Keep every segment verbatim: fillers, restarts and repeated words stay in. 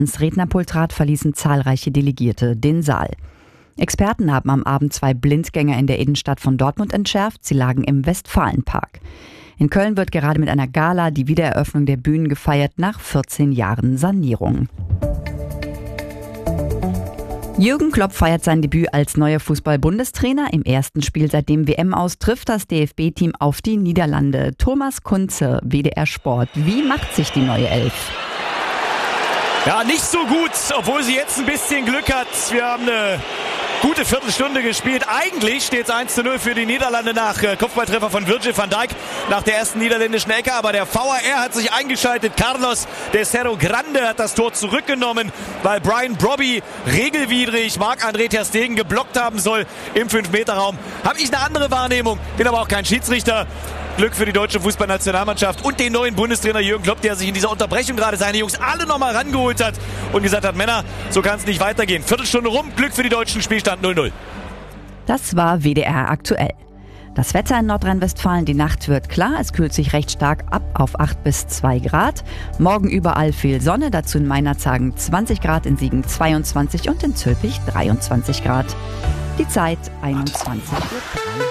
Ins Rednerpultrat verließen zahlreiche Delegierte den Saal. Experten haben am Abend zwei Blindgänger in der Innenstadt von Dortmund entschärft. Sie lagen im Westfalenpark. In Köln wird gerade mit einer Gala die Wiedereröffnung der Bühnen gefeiert nach vierzehn Jahren Sanierung. Jürgen Klopp feiert sein Debüt als neuer Fußball-Bundestrainer. Im ersten Spiel seit dem W M-Aus trifft das D F B-Team auf die Niederlande. Thomas Kunze, W D R Sport. Wie macht sich die neue Elf? Ja, nicht so gut, obwohl sie jetzt ein bisschen Glück hat. Wir haben eine gute Viertelstunde gespielt. Eigentlich steht es eins zu null für die Niederlande nach äh, Kopfballtreffer von Virgil van Dijk nach der ersten niederländischen Ecke. Aber der V A R hat sich eingeschaltet. Carlos de Cerro Grande hat das Tor zurückgenommen, weil Brian Brobby regelwidrig Marc-André ter Stegen geblockt haben soll im fünf Meter Raum. Habe ich eine andere Wahrnehmung, bin aber auch kein Schiedsrichter. Glück für die deutsche Fußballnationalmannschaft und den neuen Bundestrainer Jürgen Klopp, der sich in dieser Unterbrechung gerade seine Jungs alle nochmal rangeholt hat und gesagt hat, Männer, so kann es nicht weitergehen. Viertelstunde rum, Glück für die Deutschen, Spielstand null null. Das war W D R aktuell. Das Wetter in Nordrhein-Westfalen, die Nacht wird klar, es kühlt sich recht stark ab auf acht bis zwei Grad. Morgen überall viel Sonne, dazu in Meinerzhagen zwanzig Grad, in Siegen zweiundzwanzig und in Zülpich dreiundzwanzig Grad. Die Zeit einundzwanzig Uhr drei.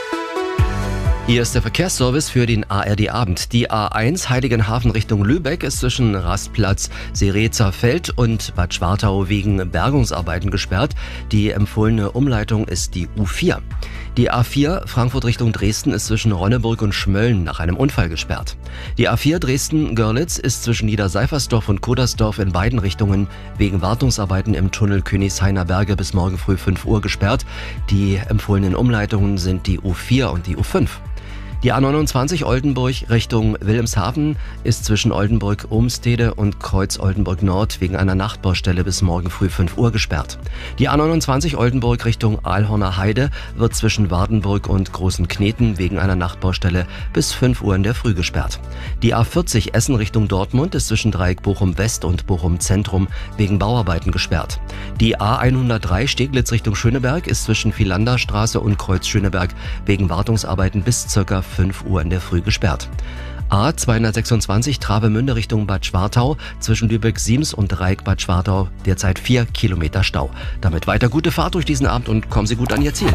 Hier ist der Verkehrsservice für den A R D-Abend. Die A eins Heiligenhafen Richtung Lübeck ist zwischen Rastplatz Sereza Feld und Bad Schwartau wegen Bergungsarbeiten gesperrt. Die empfohlene Umleitung ist die U vier. Die A vier Frankfurt Richtung Dresden ist zwischen Ronneburg und Schmölln nach einem Unfall gesperrt. Die A vier Dresden-Görlitz ist zwischen Niederseifersdorf und Kodersdorf in beiden Richtungen wegen Wartungsarbeiten im Tunnel Königshainer Berge bis morgen früh fünf Uhr gesperrt. Die empfohlenen Umleitungen sind die U vier und die U fünf. Die A neunundzwanzig Oldenburg Richtung Wilhelmshaven ist zwischen Oldenburg-Ohmstede und Kreuz-Oldenburg-Nord wegen einer Nachtbaustelle bis morgen früh fünf Uhr gesperrt. Die A neunundzwanzig Oldenburg Richtung Aalhorner Heide wird zwischen Wardenburg und Großen Kneten wegen einer Nachtbaustelle bis fünf Uhr in der Früh gesperrt. Die A vierzig Essen Richtung Dortmund ist zwischen Dreieck Bochum West und Bochum Zentrum wegen Bauarbeiten gesperrt. Die A hundertdrei Steglitz Richtung Schöneberg ist zwischen Philanderstraße und Kreuz Schöneberg wegen Wartungsarbeiten bis circa fünf Uhr in der Früh gesperrt. A zweihundertsechsundzwanzig Travemünde Richtung Bad Schwartau zwischen Lübeck-Siems und Dreieck Bad Schwartau derzeit vier Kilometer Stau. Damit weiter gute Fahrt durch diesen Abend und kommen Sie gut an Ihr Ziel.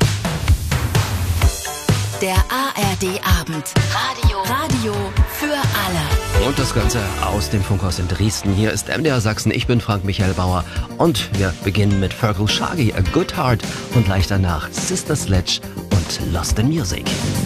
Der A R D-Abend. Radio. Radio für alle. Und das Ganze aus dem Funkhaus in Dresden. Hier ist M D R Sachsen. Ich bin Frank Michael Bauer. Und wir beginnen mit Fergal Shaggy, A Good Heart. Und gleich danach Sister Sledge und Lost in Music.